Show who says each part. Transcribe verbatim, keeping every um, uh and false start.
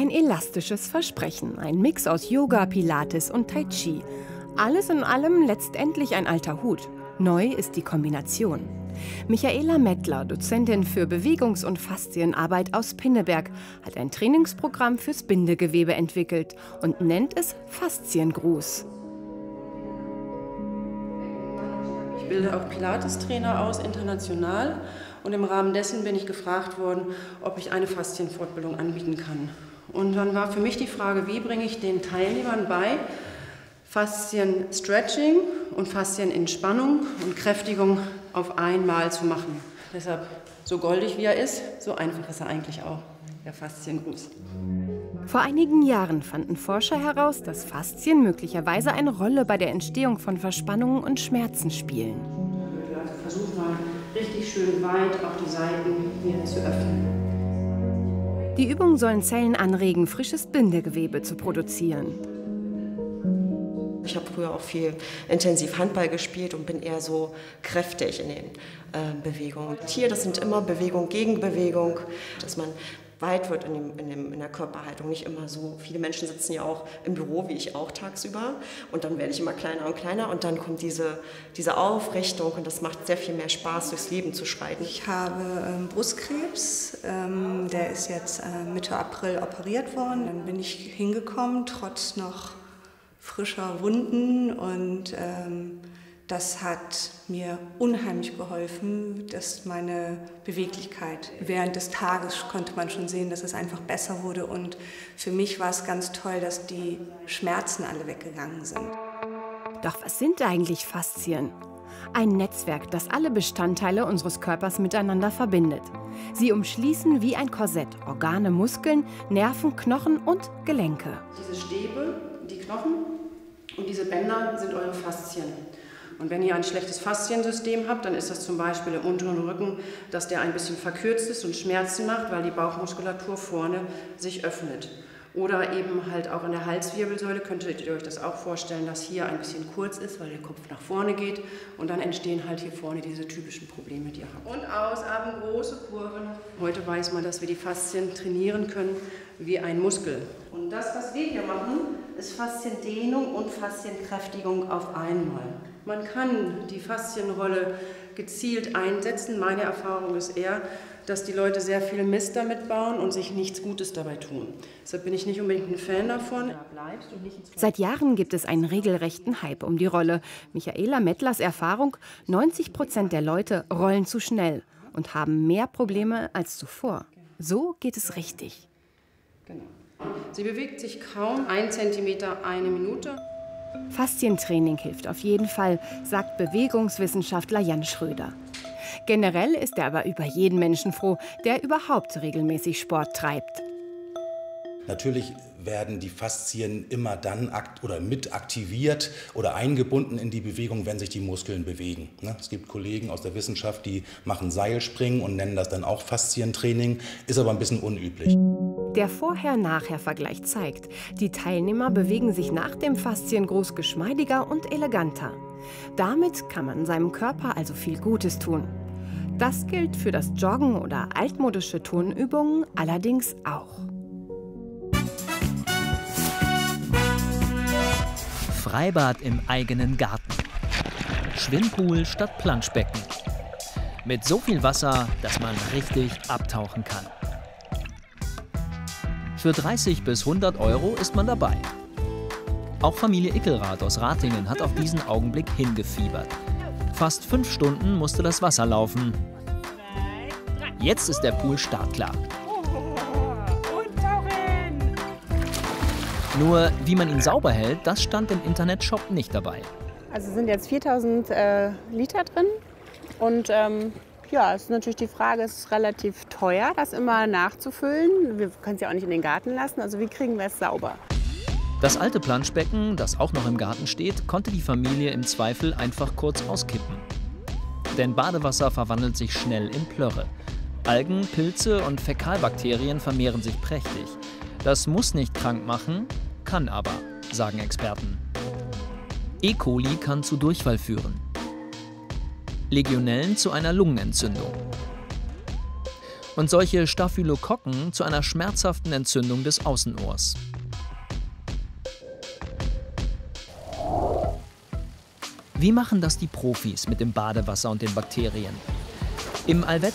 Speaker 1: Ein elastisches Versprechen, ein Mix aus Yoga, Pilates und Tai Chi. Alles in allem letztendlich ein alter Hut. Neu ist die Kombination. Michaela Mettler, Dozentin für Bewegungs- und Faszienarbeit aus Pinneberg, hat ein Trainingsprogramm fürs Bindegewebe entwickelt und nennt es Fasziengruß.
Speaker 2: Ich bilde auch Pilates-Trainer aus, international. Und im Rahmen dessen bin ich gefragt worden, ob ich eine Faszienfortbildung anbieten kann. Und dann war für mich die Frage, wie bringe ich den Teilnehmern bei, Faszien-Stretching und Faszienentspannung und Kräftigung auf einmal zu machen. Deshalb, so goldig wie er ist, so einfach ist er eigentlich auch, der Fasziengruß.
Speaker 1: Vor einigen Jahren fanden Forscher heraus, dass Faszien möglicherweise eine Rolle bei der Entstehung von Verspannungen und Schmerzen spielen.
Speaker 2: Also versuch mal richtig schön weit auch die Seiten wieder zu öffnen.
Speaker 1: Die Übungen sollen Zellen anregen, frisches Bindegewebe zu produzieren.
Speaker 3: Ich habe früher auch viel intensiv Handball gespielt und bin eher so kräftig in den äh, Bewegungen. Hier, das sind immer Bewegung gegen Bewegung, dass man weit wird in, dem, in, dem, in der Körperhaltung. Nicht immer so. Viele Menschen sitzen ja auch im Büro, wie ich auch tagsüber. Und dann werde ich immer kleiner und kleiner und dann kommt diese, diese Aufrichtung und das macht sehr viel mehr Spaß, durchs Leben zu schreiten.
Speaker 4: Ich habe ähm, Brustkrebs, ähm, der ist jetzt äh, Mitte April operiert worden. Dann bin ich hingekommen, trotz noch frischer Wunden und ähm, das hat mir unheimlich geholfen, dass meine Beweglichkeit während des Tages konnte man schon sehen, dass es einfach besser wurde und für mich war es ganz toll, dass die Schmerzen alle weggegangen sind.
Speaker 1: Doch was sind eigentlich Faszien? Ein Netzwerk, das alle Bestandteile unseres Körpers miteinander verbindet. Sie umschließen wie ein Korsett Organe, Muskeln, Nerven, Knochen und Gelenke.
Speaker 2: Diese Stäbe, die Knochen und diese Bänder sind eure Faszien. Und wenn ihr ein schlechtes Fasziensystem habt, dann ist das zum Beispiel im unteren Rücken, dass der ein bisschen verkürzt ist und Schmerzen macht, weil die Bauchmuskulatur vorne sich öffnet. Oder eben halt auch in der Halswirbelsäule könntet ihr euch das auch vorstellen, dass hier ein bisschen kurz ist, weil der Kopf nach vorne geht und dann entstehen halt hier vorne diese typischen Probleme, die ihr habt. Und ausatmen, große Kurven. Heute weiß man, dass wir die Faszien trainieren können wie ein Muskel. Und das, was wir hier machen, ist Fasziendehnung und Faszienkräftigung auf einmal. Man kann die Faszienrolle gezielt einsetzen. Meine Erfahrung ist eher, dass die Leute sehr viel Mist damit bauen und sich nichts Gutes dabei tun. Deshalb bin ich nicht unbedingt ein Fan davon.
Speaker 1: Seit Jahren gibt es einen regelrechten Hype um die Rolle. Michaela Mettlers Erfahrung, neunzig Prozent der Leute rollen zu schnell und haben mehr Probleme als zuvor. So geht es richtig.
Speaker 2: Genau. Sie bewegt sich kaum ein Zentimeter eine Minute.
Speaker 1: Faszientraining hilft auf jeden Fall, sagt Bewegungswissenschaftler Jan Schröder. Generell ist er aber über jeden Menschen froh, der überhaupt regelmäßig Sport treibt.
Speaker 5: Natürlich werden die Faszien immer dann akt oder mit aktiviert oder eingebunden in die Bewegung, wenn sich die Muskeln bewegen. Es gibt Kollegen aus der Wissenschaft, die machen Seilspringen und nennen das dann auch Faszientraining, ist aber ein bisschen unüblich.
Speaker 1: Der Vorher-Nachher-Vergleich zeigt, die Teilnehmer bewegen sich nach dem Fasziengruß geschmeidiger und eleganter. Damit kann man seinem Körper also viel Gutes tun. Das gilt für das Joggen oder altmodische Turnübungen allerdings auch.
Speaker 6: Freibad im eigenen Garten. Schwimmpool statt Planschbecken. Mit so viel Wasser, dass man richtig abtauchen kann. Für dreißig bis hundert Euro ist man dabei. Auch Familie Ickelrath aus Ratingen hat auf diesen Augenblick hingefiebert. Fast fünf Stunden musste das Wasser laufen. Jetzt ist der Pool startklar. Nur wie man ihn sauber hält, das stand im Internetshop nicht dabei.
Speaker 7: Also sind jetzt viertausend äh, Liter drin und ähm, ja, es ist natürlich die Frage, es ist relativ teuer, das immer nachzufüllen. Wir können es ja auch nicht in den Garten lassen, also wie kriegen wir es sauber?
Speaker 6: Das alte Planschbecken, das auch noch im Garten steht, konnte die Familie im Zweifel einfach kurz auskippen. Denn Badewasser verwandelt sich schnell in Plörre. Algen, Pilze und Fäkalbakterien vermehren sich prächtig. Das muss nicht krank machen, kann aber, sagen Experten. E. coli kann zu Durchfall führen. Legionellen zu einer Lungenentzündung. Und solche Staphylokokken zu einer schmerzhaften Entzündung des Außenohrs. Wie machen das die Profis mit dem Badewasser und den Bakterien? Im Alvet